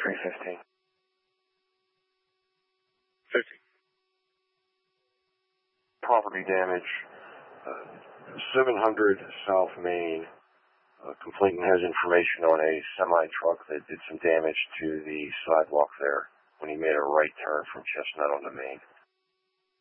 315. 50. Property damage, 700 South Main. Complainant has information on a semi-truck that did some damage to the sidewalk there when he made a right turn from Chestnut on the Main.